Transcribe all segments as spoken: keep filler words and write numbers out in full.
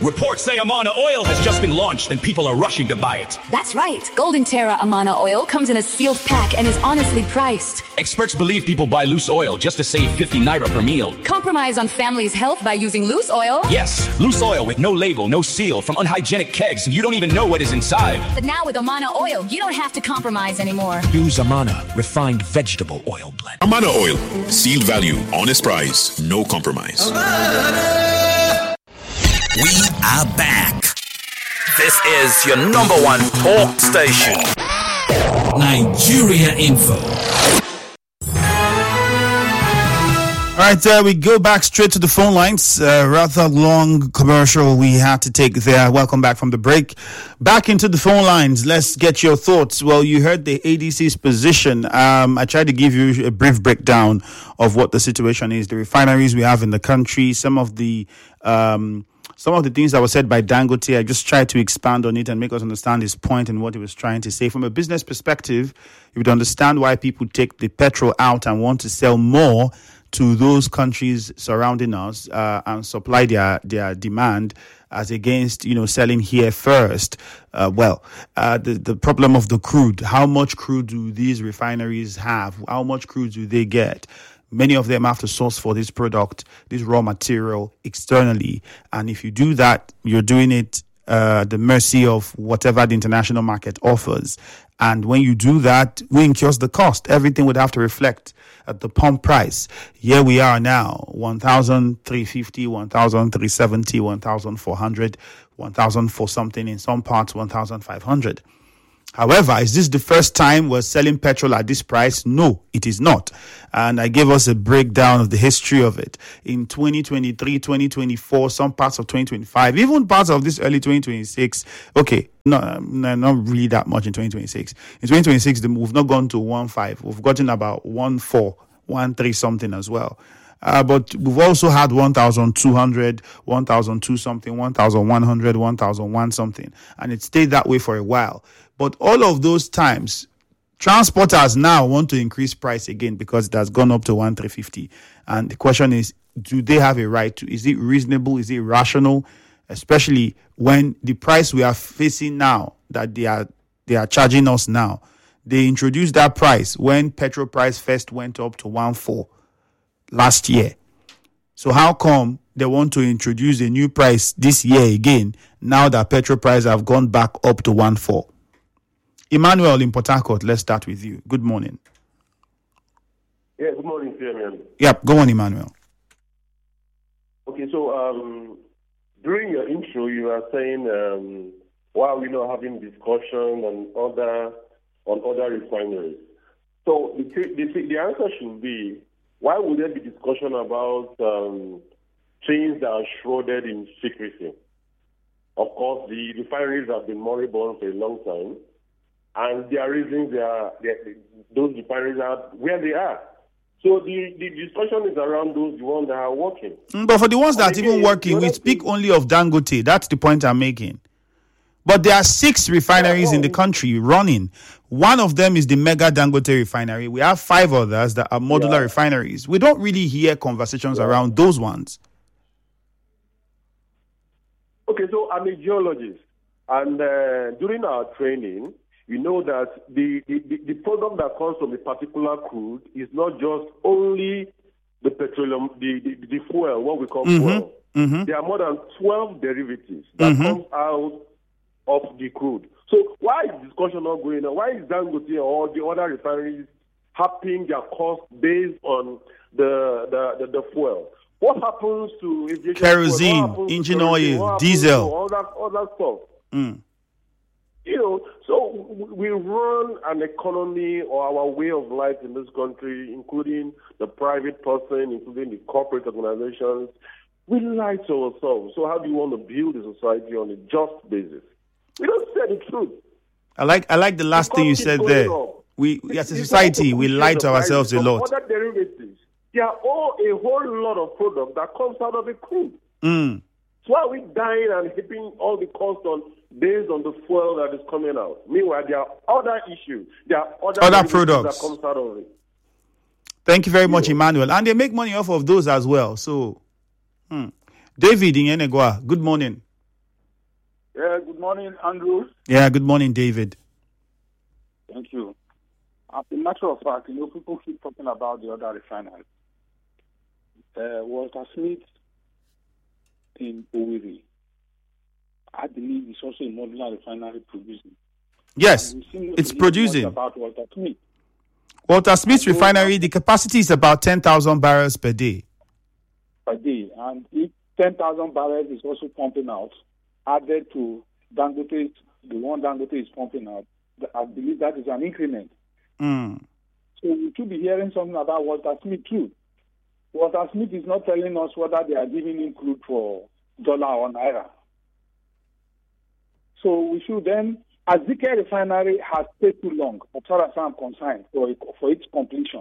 Reports say Amana Oil has just been launched and people are rushing to buy it. That's right. Golden Terra Amana Oil comes in a sealed pack and is honestly priced. Experts believe people buy loose oil just to save fifty naira per meal. Compromise on family's health by using loose oil? Yes, loose oil with no label, no seal, from unhygienic kegs, and you don't even know what is inside. But now with Amana Oil, you don't have to compromise anymore. Use Amana refined vegetable oil blend. Amana Oil, sealed value, honest price, no compromise. We are back. This is your number one talk station. Nigeria Info. All right, uh, we go back straight to the phone lines. Uh, rather long commercial we had to take there. Welcome back from the break. Back into the phone lines. Let's get your thoughts. Well, you heard the A D C's position. Um, I tried to give you a brief breakdown of what the situation is. The refineries we have in the country, some of the um, some of the things that were said by Dangote. I just tried to expand on it and make us understand his point and what he was trying to say. From a business perspective, you would understand why people take the petrol out and want to sell more to those countries surrounding us uh, and supply their their demand as against, you know, selling here first. Uh, well, uh, the, the problem of the crude, how much crude do these refineries have? How much crude do they get? Many of them have to source for this product, this raw material externally. And if you do that, you're doing it uh, the mercy of whatever the international market offers. And when you do that, we increase the cost. Everything would have to reflect at the pump price. Here we are now, one thousand three hundred fifty, one thousand three hundred seventy, one thousand four hundred, one thousand for something, in some parts, one thousand five hundred. However, is this the first time we're selling petrol at this price? No, it is not. And I gave us a breakdown of the history of it. In twenty twenty-three, twenty twenty-four, some parts of twenty twenty-five, even parts of this early twenty twenty-six. Okay, no, no not really that much in twenty twenty-six. In twenty twenty-six, we've not gone to one point five. We've gotten about one point four, one point three something as well. Uh, but we've also had one thousand two hundred, one thousand two something, one thousand one hundred, one thousand one something. And it stayed that way for a while. But all of those times, transporters now want to increase price again because it has gone up to one thousand three hundred fifty. And the question is, do they have a right to? Is it reasonable? Is it rational? Especially when the price we are facing now, that they are they are charging us now. They introduced that price when petrol price first went up to one point four last year. So how come they want to introduce a new price this year again, now that petrol prices have gone back up to one point four? Emmanuel in Port Harcourt, let's start with you. Good morning. Yeah, good morning, Fiamian. Yep, go on, Emmanuel. Okay, so um, during your intro, you were saying um, why are we not having discussion on other on other refineries? So the, the, the answer should be, why would there be discussion about um, things that are shrouded in secrecy? Of course, the refineries have been moribund for a long time, and their reasons they are they, those refineries are where they are. So the, the discussion is around those the ones that are working. But for the ones that are even working, we speak only of Dangote. That's the point I'm making. But there are six refineries in the country running. One of them is the mega Dangote refinery. We have five others that are modular yeah. refineries. We don't really hear conversations yeah. around those ones. Okay, so I'm a geologist. And uh, during our training, you know that the, the, the product that comes from a particular crude is not just only the petroleum, the, the, the fuel, what we call mm-hmm. fuel. Mm-hmm. There are more than twelve derivatives that mm-hmm. comes out of the crude. So why is discussion not going on? Why is Dangote or the other refineries having their cost based on the the, the, the fuel? What happens to aviation kerosene, fuel? engine oil, diesel, all that all that stuff? Mm. You know, so we run an economy or our way of life in this country, including the private person, including the corporate organizations. We lie to ourselves. So how do you want to build a society on a just basis? We don't say the truth. I like I like the last thing you said there. On. We as a society, we lie to ourselves a lot. Other derivatives, there are all a whole lot of product that comes out of the crude. Mm. So why are we dying and heaping all the cost on based on the fuel that is coming out? Meanwhile, there are other issues. There are other, other products that comes out of it. Thank you very much, Emmanuel. And they make money off of those as well. So, hmm. David in Enegwa, good morning. Yeah, good morning, Andrew. Yeah, good morning, David. Thank you. As a matter of fact, you know, people keep talking about the other refineries. Uh, Walter Smith in Owerri, I believe, is also a modular refinery producing. Yes, it's producing. About Walter Smith. Walter Smith's refinery, the capacity is about ten thousand barrels per day. Per day. And if ten thousand barrels is also pumping out, added to Dangote, the one Dangote is pumping out, I believe that is an increment. Mm. So we should be hearing something about Walter Smith too. Walter Smith is not telling us whether they are giving him crude for dollar or naira. So we should then, Azike refinery has stayed too long, as far as I'm concerned, for, for its completion.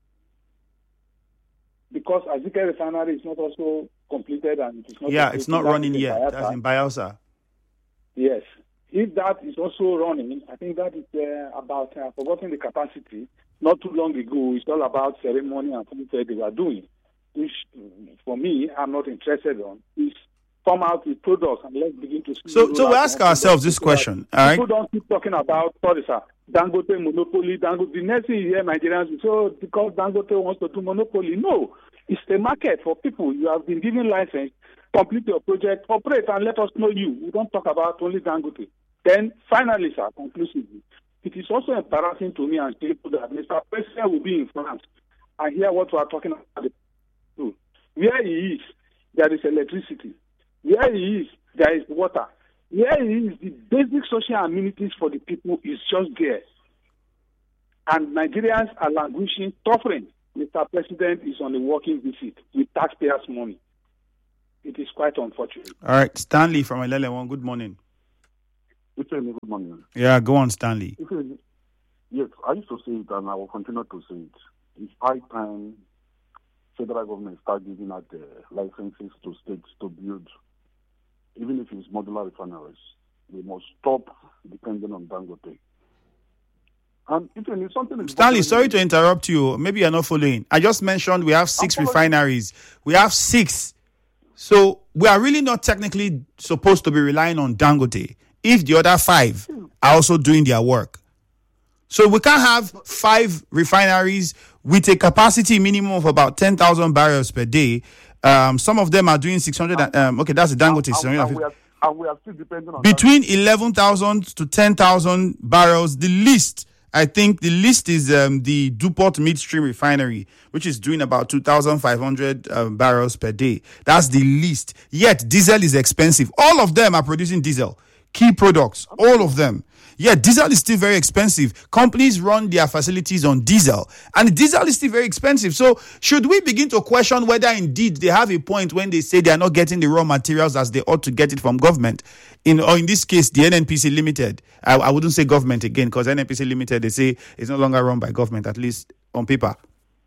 Because Azike refinery is not also completed and it is not... Yeah, it's not running yet. That's in Bayelsa. Yes. If that is also running, I think that is uh, about, uh, forgotten the capacity, not too long ago, it's all about ceremony and things that they were doing, which for me, I'm not interested on, is come out with products and let's begin to... So, so we ask ourselves this question, all right? People don't keep talking about, sorry sir, Dangote monopoly, Dangote, the next thing you hear Nigerians will say, oh, because Dangote wants to do monopoly. No, it's the market for people. You have been given license, complete your project, operate and let us know you. We don't talk about only Dangote. Then, finally, sir, conclusively, it is also embarrassing to me and people that Mister President will be in France and hear what we are talking about. Where he is, there is electricity. Where he is, there is water. Where he is, the basic social amenities for the people is just there. And Nigerians are languishing, suffering. Mister President is on a working visit with taxpayers' money. It is quite unfortunate. All right, Stanley from Elelewan, good morning. Good morning. Yeah, go on, Stanley. Yes, I used to say it and I will continue to say it. It's high time federal government start giving out the licenses to states to build, even if it's modular refineries. We must stop depending on Dangote. And if you need something... Stanley, sorry to interrupt you. Maybe you're not following. I just mentioned we have six refineries. We have six. So we are really not technically supposed to be relying on Dangote if the other five are also doing their work. So we can't have five refineries with a capacity minimum of about ten thousand barrels per day. Um, some of them are doing six hundred. And, um, okay, that's the Dangote. And, and, we are, and we are still dependent on between eleven thousand to ten thousand barrels. The least, I think the least is um, the Dupont Midstream Refinery, which is doing about two thousand five hundred um, barrels per day. That's the least. Yet diesel is expensive. All of them are producing diesel. Key products, all of them. Yeah, diesel is still very expensive. Companies run their facilities on diesel, and diesel is still very expensive. So should we begin to question whether indeed they have a point when they say they are not getting the raw materials as they ought to get it from government? In or in this case, the N N P C Limited. I, I wouldn't say government again, because N N P C Limited, they say it's no longer run by government, at least on paper.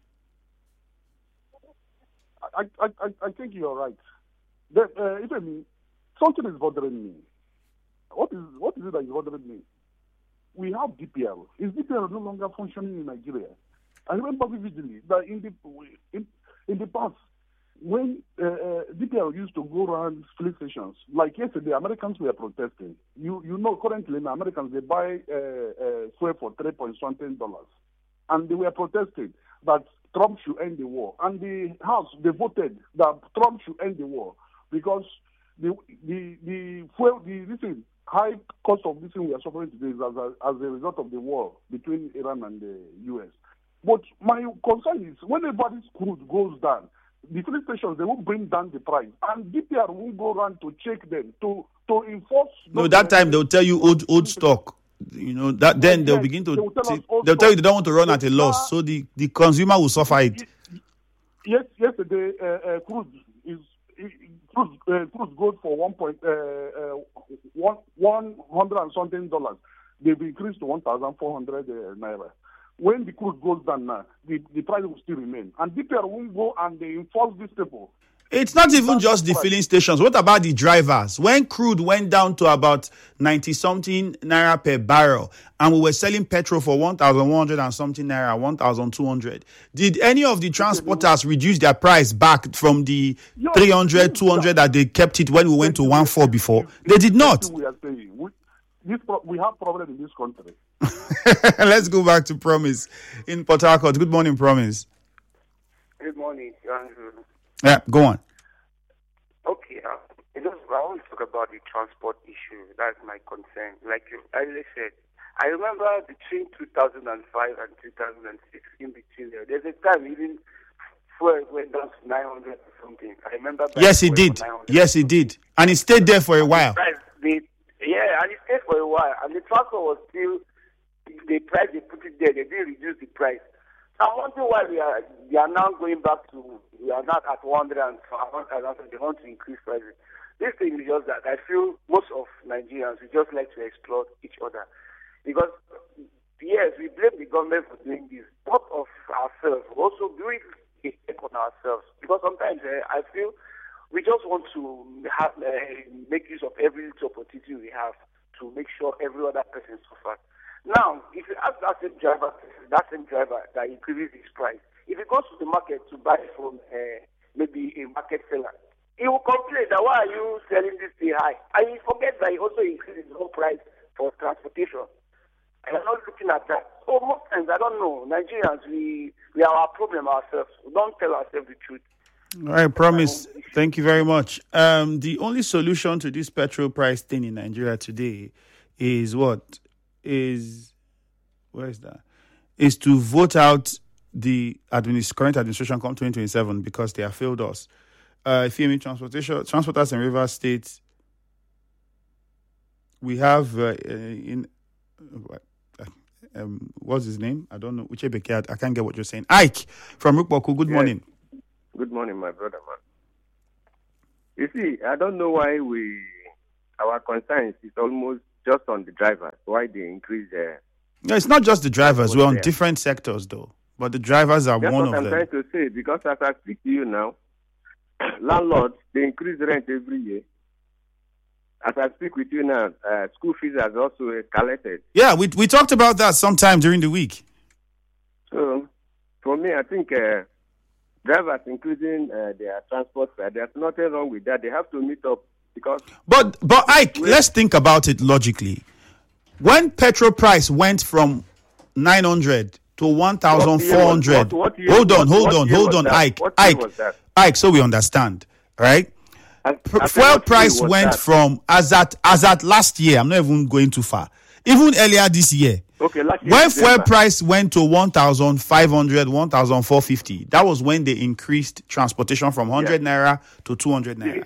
I I, I, I think you're right. The, uh, even something is bothering me. What is what is it that is bothering me? We have D P L. Is D P L no longer functioning in Nigeria? I remember vividly that in the in, in the past, when uh, uh, D P L used to go around filling stations, like yesterday, Americans were protesting. You you know, currently, the Americans, they buy uh, uh, fuel for three point something dollars, and they were protesting that Trump should end the war. And the House, they voted that Trump should end the war because the the the fuel the this is, high cost of this thing we are suffering today is as a, as a result of the war between Iran and the U S. But my concern is whenever this crude goes down, the filling stations, they will bring down the price. And D P R will go around to check them, to, to enforce... No, that time they'll tell you old old stock. You know, that then they'll begin to... They'll tell, they'll tell you they don't want to run at a loss, so the, the consumer will suffer it. Yes, yesterday, uh, uh, crude is... Cruise, uh, cruise goes for one point uh, uh, one one hundred and something dollars. They've increased to one thousand four hundred uh, naira. When the cruise goes down now, the, the price will still remain. And D P R won't go and they enforce these people. It's not even just the filling stations. What about the drivers? When crude went down to about ninety something naira per barrel and we were selling petrol for one thousand one hundred and something naira, one thousand two hundred, did any of the transporters reduce their price back from the three hundred, two hundred that they kept it when we went to one four before? They did not. We are saying we, this pro- we have problem in this country. Let's go back to Promise in Port Harcourt. Good morning, Promise. Good morning, Andrew. Yeah, go on. Okay, uh, I just I want to talk about the transport issue. That's my concern. Like you earlier said, I remember between two thousand five and two thousand six, in between there, there's a time even fuel went down to nine hundred or something. I remember. Yes, it did. Yes, it did, and it stayed there for a while. The, yeah, and it stayed for a while, and the transport was still the price they put it there. They didn't reduce the price. I'm wondering why we are they are now going back to we are not at one hundred and they want to increase prices. This thing is just that I feel most of Nigerians we just like to exploit each other because yes we blame the government for doing this. Part of ourselves also doing a check on ourselves because sometimes uh, I feel we just want to have uh, make use of every little opportunity we have to make sure every other person suffers. Now, if you ask that same driver, that same driver that increases his price, if he goes to the market to buy from uh, maybe a market seller, he will complain that why are you selling this thing high? And he forgets that he also increases his own price for transportation. And I'm not looking at that. So most times, I don't know, Nigerians, we, we are our problem ourselves. We don't tell ourselves the truth. All right, Promise. Thank you very much. Um, the only solution to this petrol price thing in Nigeria today is what? Is where is that? Is to vote out the administ- current administration come twenty twenty-seven because they have failed us. Uh, if you mean transportation, transporters in Rivers State, we have uh, in uh, um, what's his name? I don't know. Which I can't get what you're saying. Ike from Rukboku. Good yes. morning. Good morning, my brother, man. You see, I don't know why we our concern is almost just on the drivers, why they increase their... No, it's not just the drivers. We're on there. Different sectors, though. But the drivers are That's one what of I'm them. trying to say, because as I speak to you now, landlords, they increase rent every year. As I speak with you now, uh, school fees has also escalated. Yeah, we we talked about that sometime during the week. So, for me, I think uh, drivers increasing uh, their transport fare, there's nothing wrong with that. They have to meet up. Because but but Ike, let's think about it logically. When petrol price went from nine hundred to one thousand four hundred, hold on, hold on, hold on, Ike, Ike, Ike. So we understand, right? Fuel price went from as at as at last year. I'm not even going too far. Even earlier this year. Okay, last year, when fuel price went to one thousand five hundred, one thousand four hundred fifty, that was when they increased transportation from one hundred yeah. naira to two hundred naira.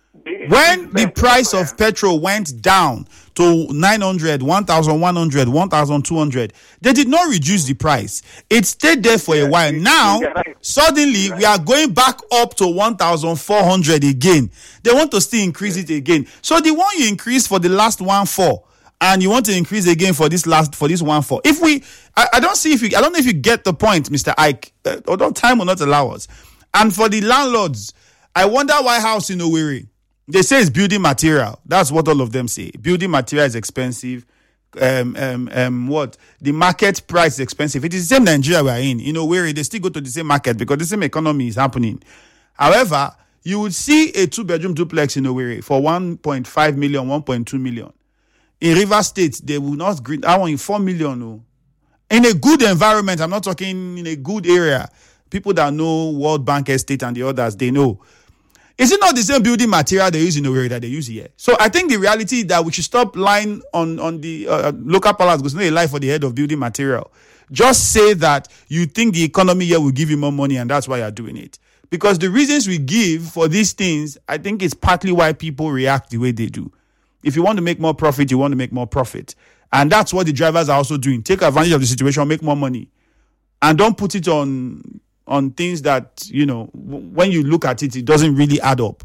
When the price of petrol went down to nine hundred, one thousand one hundred, one thousand two hundred, they did not reduce the price. It stayed there for a while. Now, suddenly, we are going back up to one thousand four hundred again. They want to still increase it again. So the one you increased for the last one four, and you want to increase again for this last for this one four. If we, I, I don't see if you, I don't know if you get the point, Mister Ike. Uh, although time will not allow us. And for the landlords, I wonder why house in Owerri. They say it's building material. That's what all of them say. Building material is expensive. Um, um, um, what? The market price is expensive. It is the same Nigeria we are in. You know, where they still go to the same market because the same economy is happening. However, you would see a two-bedroom duplex in Owerri for one point five million, one point two million. In Rivers State, they will not green. I want four million. No. In a good environment, I'm not talking in a good area. People that know World Bank Estate and the others, they know. Is it not the same building material they use in Owerri that they use here? So I think the reality is that we should stop lying on, on the uh, local palace because no lie for the head of building material. Just say that you think the economy here will give you more money and that's why you're doing it. Because the reasons we give for these things, I think it's partly why people react the way they do. If you want to make more profit, you want to make more profit. And that's what the drivers are also doing. Take advantage of the situation, make more money. And don't put it on... on things that, you know, when you look at it, it doesn't really add up.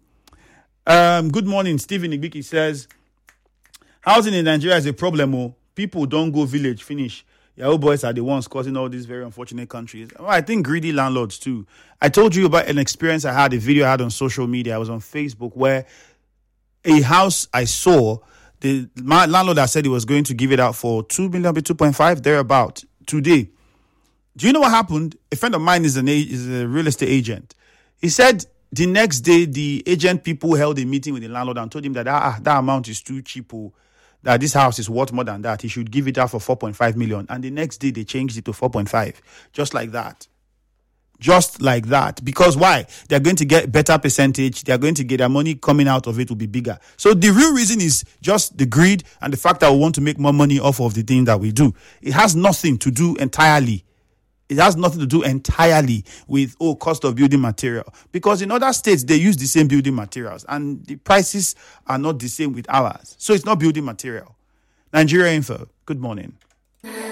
Um, good morning, Stephen Igbiki says, housing in Nigeria is a problem. Oh, people don't go village, finish. Yahoo boys are the ones causing all these very unfortunate countries. Well, I think greedy landlords too. I told you about an experience I had, a video I had on social media. I was on Facebook where a house I saw, the my landlord had said he was going to give it out for two million, two point five, thereabout, today. Do you know what happened? A friend of mine is an is a real estate agent. He said the next day the agent people held a meeting with the landlord and told him that ah, that amount is too cheap. That this house is worth more than that. He should give it out for four point five million. And the next day they changed it to four point five. Just like that. Just like that. Because why? They're going to get better percentage. They're going to get their money coming out of it will be bigger. So the real reason is just the greed and the fact that we want to make more money off of the thing that we do. It has nothing to do entirely. It has nothing to do entirely with, oh, cost of building material. Because in other states, they use the same building materials and the prices are not the same with ours. So it's not building material. Nigeria Info, good morning.